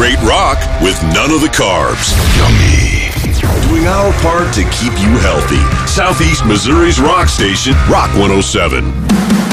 great rock with none of the carbs. Yummy. Doing our part to keep you healthy. Southeast Missouri's rock station, Rock 107.